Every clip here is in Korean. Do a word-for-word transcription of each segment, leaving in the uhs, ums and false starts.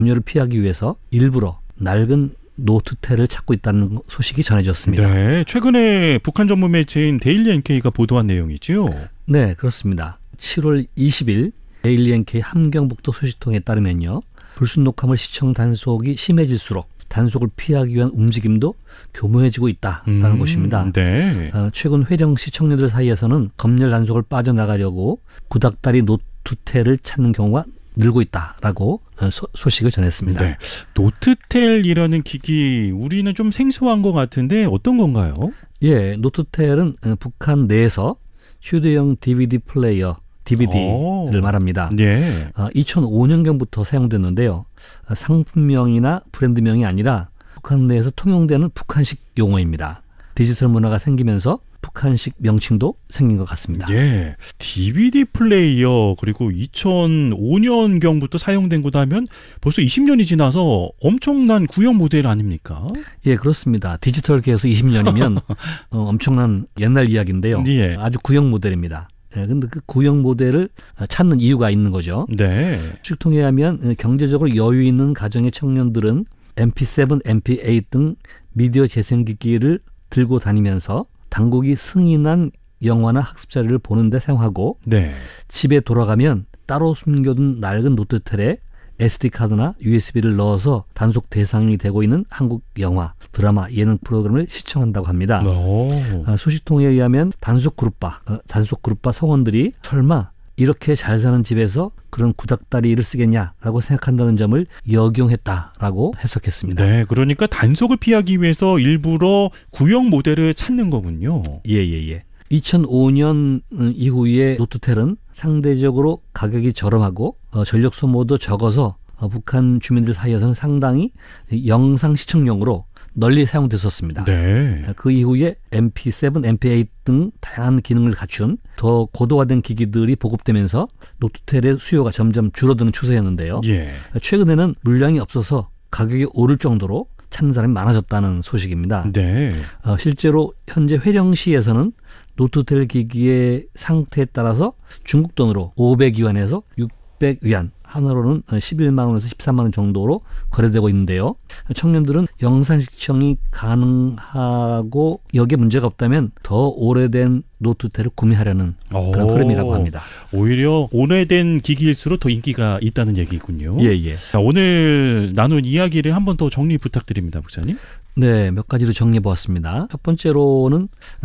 검열을 피하기 위해서 일부러 낡은 노트텔을 찾고 있다는 소식이 전해졌습니다. 네, 최근에 북한 전문 매체인 데일리 엔케이가 보도한 내용이죠. 네, 그렇습니다. 칠월 이십일 데일리 엔케이 함경북도 소식통에 따르면요. 불순녹화물 시청 단속이 심해질수록 단속을 피하기 위한 움직임도 교모해지고 있다라는 음, 것입니다. 네. 어, 최근 회령시 청년들 사이에서는 검열 단속을 빠져나가려고 구닥다리 노트텔을 찾는 경우가 늘고 있다라고 소, 소식을 전했습니다. 네. 노트텔이라는 기기 우리는 좀 생소한 것 같은데 어떤 건가요? 예, 노트텔은 북한 내에서 휴대용 디비디 플레이어 디비디를 오. 말합니다. 예. 어, 이천오 년경부터 사용됐는데요. 어, 상품명이나 브랜드명이 아니라 북한 내에서 통용되는 북한식 용어입니다. 디지털 문화가 생기면서 북한식 명칭도 생긴 것 같습니다. 예, 디비디 플레이어 그리고 이천오 년경부터 사용된 거다 하면 벌써 이십 년이 지나서 엄청난 구형 모델 아닙니까? 예, 그렇습니다. 디지털계에서 이십 년이면 어, 엄청난 옛날 이야기인데요. 예. 아주 구형 모델입니다. 예, 근데 그 구형 모델을 찾는 이유가 있는 거죠. 네. 추측통에 의하면 경제적으로 여유 있는 가정의 청년들은 엠피세븐, 엠피에잇 등 미디어 재생기기를 들고 다니면서 당국이 승인한 영화나 학습 자료를 보는 데 사용하고 네. 집에 돌아가면 따로 숨겨둔 낡은 노트텔에 에스디카드나 유에스비를 넣어서 단속 대상이 되고 있는 한국 영화, 드라마, 예능 프로그램을 시청한다고 합니다. 어, 소식통에 의하면 단속 그룹바, 어, 단속 그룹바 성원들이 설마 이렇게 잘 사는 집에서 그런 구닥다리를 쓰겠냐라고 생각한다는 점을 역용했다라고 해석했습니다. 네, 그러니까 단속을 피하기 위해서 일부러 구형 모델을 찾는 거군요. 예예예. 예, 예. 이천오 년 이후에 노트텔은 상대적으로 가격이 저렴하고 어, 전력 소모도 적어서 어, 북한 주민들 사이에서는 상당히 영상 시청용으로 널리 사용됐었습니다. 네. 그 이후에 엠피세븐, 엠피에잇 등 다양한 기능을 갖춘 더 고도화된 기기들이 보급되면서 노트텔의 수요가 점점 줄어드는 추세였는데요. 예. 최근에는 물량이 없어서 가격이 오를 정도로 찾는 사람이 많아졌다는 소식입니다. 네. 어, 실제로 현재 회령시에서는 노트텔 기기의 상태에 따라서 중국 돈으로 오백 위안에서 육백 위안, 하나로는 십일만 원에서 십삼만 원 정도로 거래되고 있는데요. 청년들은 영상 시청이 가능하고 여기에 문제가 없다면 더 오래된 노트텔을 구매하려는 그런 오, 흐름이라고 합니다. 오히려 오래된 기기일수록 더 인기가 있다는 얘기군요. 예, 예. 자, 오늘 나눈 이야기를 한 번 더 정리 부탁드립니다, 목사님. 네, 몇 가지로 정리해 보았습니다. 첫 번째로는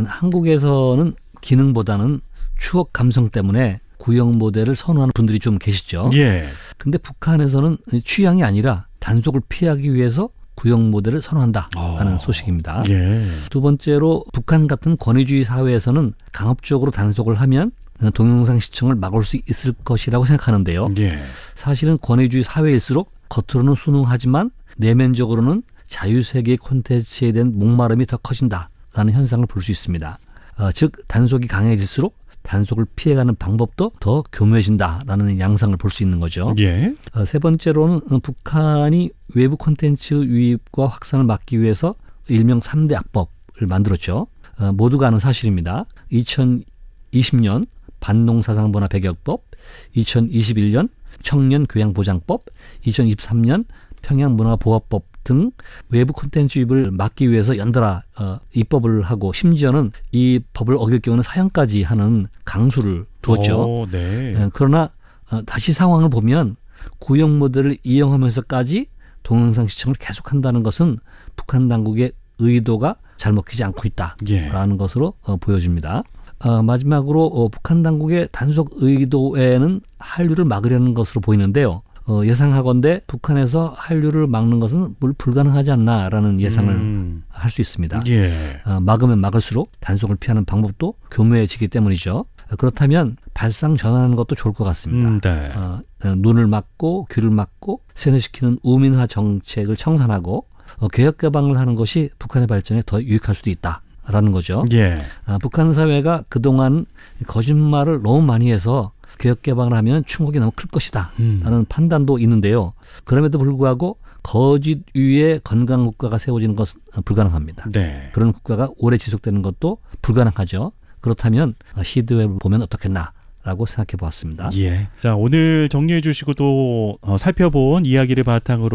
한국에서는 기능보다는 추억 감성 때문에 구형 모델을 선호하는 분들이 좀 계시죠. 예. 근데 북한에서는 취향이 아니라 단속을 피하기 위해서 구형 모델을 선호한다라는 어. 소식입니다. 예. 두 번째로 북한 같은 권위주의 사회에서는 강압적으로 단속을 하면 동영상 시청을 막을 수 있을 것이라고 생각하는데요. 예. 사실은 권위주의 사회일수록 겉으로는 순응하지만 내면적으로는 자유세계 콘텐츠에 대한 목마름이 더 커진다라는 현상을 볼 수 있습니다. 어, 즉 단속이 강해질수록 단속을 피해가는 방법도 더 교묘해진다라는 양상을 볼 수 있는 거죠. 예. 어, 세 번째로는 어, 북한이 외부 콘텐츠 유입과 확산을 막기 위해서 일명 삼 대 악법을 만들었죠. 어, 모두가 아는 사실입니다. 이천이십 년 반농사상문화 배격법, 이천이십일 년 청년교양보장법, 이천이십삼 년 평양문화보호법 등 외부 콘텐츠 유입을 막기 위해서 연달아 어, 입법을 하고 심지어는 이 법을 어길 경우는 사형까지 하는 강수를 두었죠. 오, 네. 예, 그러나 어, 다시 상황을 보면 구형 모델을 이용하면서까지 동영상 시청을 계속한다는 것은 북한 당국의 의도가 잘 먹히지 않고 있다라는 예. 것으로 어, 보여집니다. 어, 마지막으로 어, 북한 당국의 단속 의도에는 한류를 막으려는 것으로 보이는데요. 어, 예상하건대 북한에서 한류를 막는 것은 물 불가능하지 않나라는 예상을 음. 할 수 있습니다. 예. 어, 막으면 막을수록 단속을 피하는 방법도 교묘해지기 때문이죠. 어, 그렇다면 발상 전환하는 것도 좋을 것 같습니다. 음, 네. 어, 어, 눈을 막고 귀를 막고 세뇌시키는 우민화 정책을 청산하고 어, 개혁 개방을 하는 것이 북한의 발전에 더 유익할 수도 있다라는 거죠. 예. 어, 북한 사회가 그동안 거짓말을 너무 많이 해서 개혁 개방을 하면 충격이 너무 클 것이다 라는 음. 판단도 있는데요. 그럼에도 불구하고 거짓 위에 건강 국가가 세워지는 것은 불가능합니다. 네. 그런 국가가 오래 지속되는 것도 불가능하죠. 그렇다면 시드웹을 보면 어떻겠나라는 라고 생각해 보았습니다. 예. 자, 오늘 정리해 주시고 또 어, 살펴본 이야기를 바탕으로